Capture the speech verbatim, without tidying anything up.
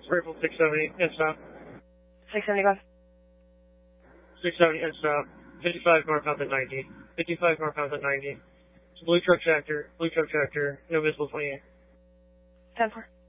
Springfield six seventy, and stop. six seventy-five. six seventy, and stop. fifty-five northbound at ninety. fifty-five northbound at ninety. It's a blue truck tractor, blue truck tractor, no visible twenty-eight. ten four.